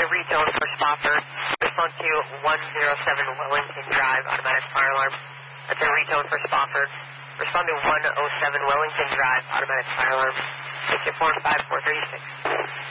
a retone for Spofford. Respond to 107 Wellington Drive, automatic fire alarm. That's a retone for Spofford. Respond to 107 Wellington Drive, automatic fire alarm. 645-436.